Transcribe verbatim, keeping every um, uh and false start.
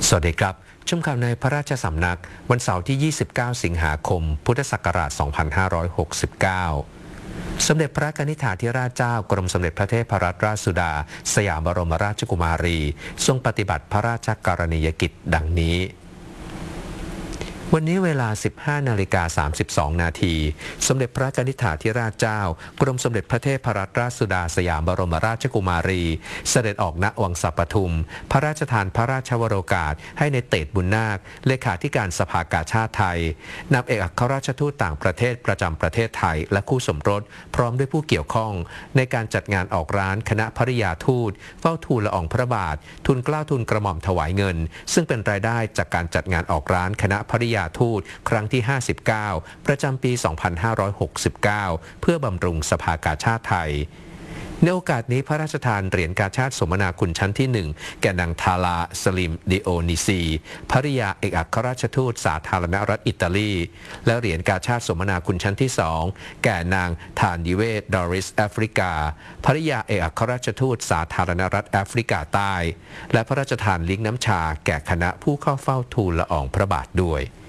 สวัสดีครับชมข่าวในพระราชสำนักวันเสาร์ที่ ยี่สิบเก้า สิงหาคม พุทธศักราช สองพันห้าร้อยหกสิบเก้า สมเด็จพระกนิษฐาธิราชเจ้ากรมสมเด็จพระเทพรัตนราชสุดา สยามบรมราชกุมารี ทรงปฏิบัติพระราชกรณียกิจดังนี้วันนี้เวลา สิบห้านาฬิกาสามสิบสอง นาทีสมเด็จพระกนิษฐาธิราชเจ้ากรมสมเด็จพระเทพรัตนราชสุดาสยามบรมราชกุมารีเสด็จออกณวังสัปทุมพระราชทานพระราชวโรกาสให้ในเตชบุญนาคเลขาธิการสภากาชาติไทยนำเอกอัครราชทูตต่างประเทศประจำประเทศไทยและคู่สมรสพร้อมด้วยผู้เกี่ยวข้องในการจัดงานออกร้านคณะภริยาทูตเฝ้าทูลละอองพระบาททุนเกล้าทุนกระหม่อมถวายเงินซึ่งเป็นรายได้จากการจัดงานออกร้านคณะภริยาทูตครั้งที่ห้าสิบเก้าประจำปี สองพันห้าร้อยหกสิบเก้า เพื่อบำรุงสภากาชาดไทยในโอกาสนี้พระราชทานเหรียญกาชาดสมนาคุณชั้นที่หนึ่งแก่นางทาลาสลิมดิโอนิซีภริยาเอกอัครราชทูตสาธารณรัฐอิตาลีและเหรียญกาชาดสมนาคุณชั้นที่สองแก่นางทานดิเวตดอริสแอฟริกาภริยาเอกอัครราชทูตสาธารณรัฐแอฟริกาใต้และพระราชทานลิ้งน้ำชาแก่คณะผู้เข้าเฝ้าทูลละอองพระบาทด้วย